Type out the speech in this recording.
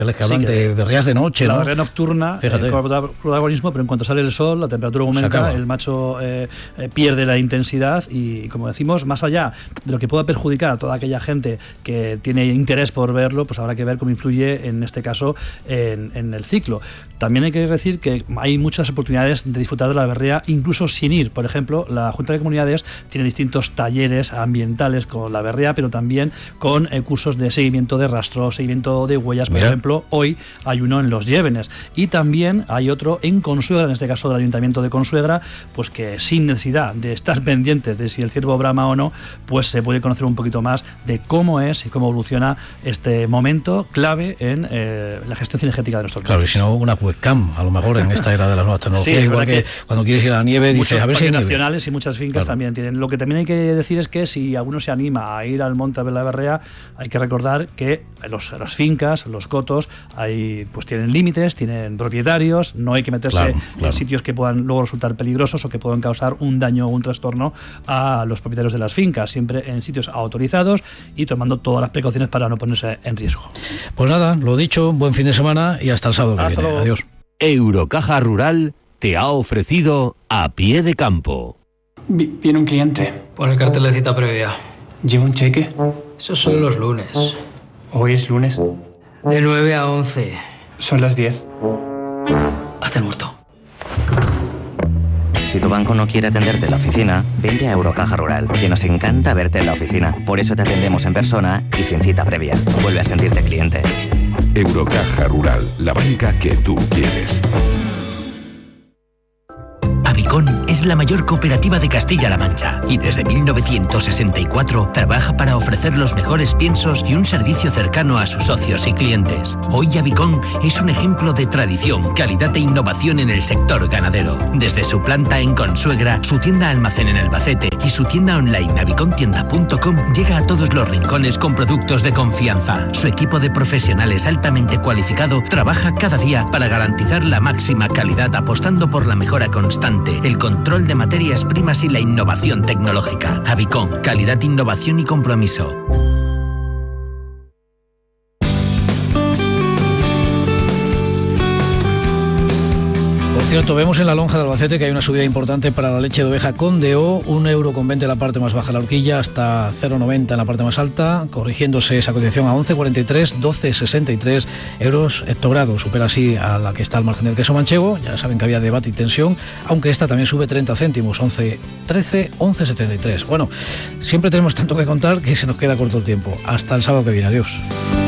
los que hablan de berreas de noche, la ¿no? berrea nocturna cobra protagonismo, pero en cuanto sale el sol, la temperatura aumenta, el macho pierde la intensidad y, como decimos, más allá de lo que pueda perjudicar a toda aquella gente que tiene interés por verlo, pues habrá que ver cómo influye, en este caso, en el ciclo. También hay que decir que hay muchas oportunidades de disfrutar de la berrea, incluso sin ir. Por ejemplo, la Junta de Comunidades tiene distintos talleres ambientales con la berrea, pero también con cursos de seguimiento de rastro, seguimiento de huellas. Por ejemplo, hoy hay uno en Los Llévenes. Y también hay otro en Consuegra, en este caso del Ayuntamiento de Consuegra, pues que sin necesidad de estar pendientes de si el ciervo brama o no, pues se puede conocer un poquito más de cómo es y cómo evoluciona este momento clave en la gestión cinegética de nuestros Claro, y si no, una webcam, a lo mejor en esta era de las nuevas tecnologías, sí, igual que cuando quieres ir a la nieve, dices, a ver si hay nieve. Nacionales y muchas fincas también tienen. Lo que también hay que decir es que si alguno se anima a ir al monte a ver la berrea, hay que recordar que las fincas, los cotos, pues tienen límites, tienen propietarios, no hay que meterse en sitios que puedan luego resultar peligrosos o que puedan causar un daño o un trastorno a los propietarios de las fincas, siempre en sitios autorizados y tomando todas las precauciones para no ponerse en riesgo. Pues nada, lo dicho, buen fin de semana y hasta el sábado que viene. Luego. Adiós. Eurocaja Rural te ha ofrecido A Pie de Campo. Viene un cliente. Pon el cartel de cita previa. ¿Lleva un cheque? Esos son los lunes. ¿Hoy es lunes? De 9 a 11. Son las 10. Haz el muerto. Si tu banco no quiere atenderte en la oficina, vente a Eurocaja Rural, que nos encanta verte en la oficina. Por eso te atendemos en persona y sin cita previa. Vuelve a sentirte cliente. Eurocaja Rural, la banca que tú quieres. Avicon es la mayor cooperativa de Castilla-La Mancha y desde 1964 trabaja para ofrecer los mejores piensos y un servicio cercano a sus socios y clientes. Hoy Avicon es un ejemplo de tradición, calidad e innovación en el sector ganadero. Desde su planta en Consuegra, su tienda almacén en Albacete y su tienda online avicontienda.com llega a todos los rincones con productos de confianza. Su equipo de profesionales altamente cualificado trabaja cada día para garantizar la máxima calidad, apostando por la mejora constante, el control de materias primas y la innovación tecnológica. Avicon, calidad, innovación y compromiso. Por cierto, vemos en la lonja de Albacete que hay una subida importante para la leche de oveja Condeo, 1,20 € la parte más baja de la horquilla, hasta 0,90 en la parte más alta, corrigiéndose esa cotización a 11,43, 12,63 euros hectogrado. Supera así a la que está al margen del queso manchego. Ya saben que había debate y tensión, aunque esta también sube 30 céntimos, 11,13, 11,73. Bueno, siempre tenemos tanto que contar que se nos queda corto el tiempo. Hasta el sábado que viene. Adiós.